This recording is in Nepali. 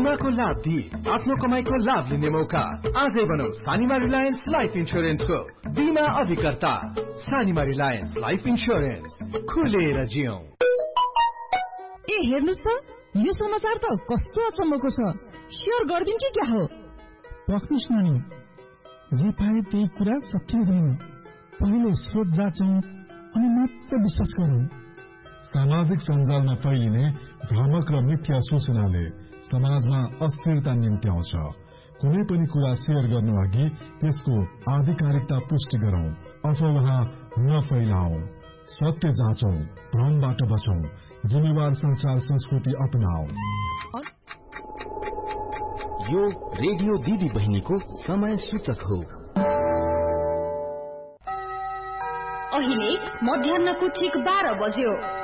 बीमाको लाभ दिई आफ्नो कमाईको लाभ लिने मौका। आजै बनाऊ सानिमा रिलायन्स लाइफ इन्स्योरेन्सको बीमा अभिकर्ता। सानिमा रिलायन्स लाइफ इन्स्योरेन्स, खुलेर जियौं। ए हेर्नुस् त, यो समाचार त कस्तो अचम्मको छ। शेयर गर्दिन कि क्या हो? पक्नुस् नानी, जे पाए त्यही कुरा सत्य हुँदैन। पहिले स्रोत जाँचौं अनि मात्र विश्वास गरौं। सामाजिक सञ्जालमा फैलिने भ्रामक र मिथ्या सूचनाले समाजमा अस्थिरता निम्त्याउँछ। कुनै पनि कुरा शेयर गर्नु अघि त्यसको आधिकारिकता पुष्टि गरौं। अफवाह नफैलाऊ, सत्य जाँचौं, भ्रमबाट बचौं, जिम्मेवार संचार संस्कृति अपनाऊ। यो रेडियो दिदी बहिनीको समय सूचक हो। अहिले मध्याहको ठीक 12 बज्यो।